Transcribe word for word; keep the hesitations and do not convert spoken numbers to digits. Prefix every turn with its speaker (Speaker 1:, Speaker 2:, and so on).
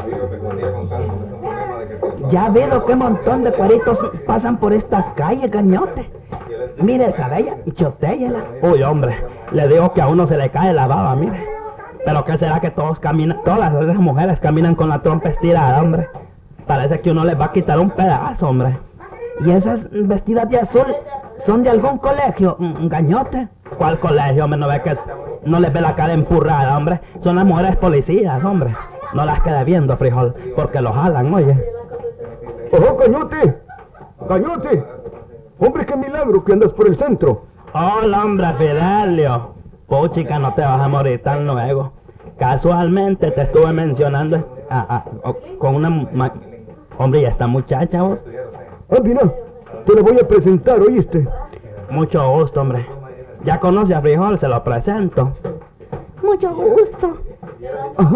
Speaker 1: Ya veo qué montón de cueritos pasan por estas calles, gañote. Mire esa bella y chotéyela.
Speaker 2: Uy, hombre, le digo que a uno se le cae la baba, mire. Pero ¿qué será que todos caminan, todas esas mujeres caminan con la trompa estirada, hombre? Parece que uno les va a quitar un pedazo, hombre.
Speaker 1: ¿Y esas vestidas de azul son de algún colegio, gañote?
Speaker 2: ¿Cuál colegio, hombre? No ve que no les ve la cara empurrada, hombre. Son las mujeres policías, hombre. No las quede viendo, frijol, porque los jalan, oye.
Speaker 3: ¡Ojo, Gañote! ¡Gañote! ¡Hombre, qué milagro que andas por el centro!
Speaker 2: Hola, hombre, Fidelio. Puchica, no te vas a morir tan luego. Casualmente te estuve mencionando a, a, a, con una... Ma... Hombre, ¿y esta muchacha, vos?
Speaker 3: Ah, mira, te la voy a presentar, ¿oíste?
Speaker 2: Mucho gusto, hombre. Ya conoce a Frijol, se lo presento.
Speaker 1: Mucho gusto.
Speaker 3: Ajá.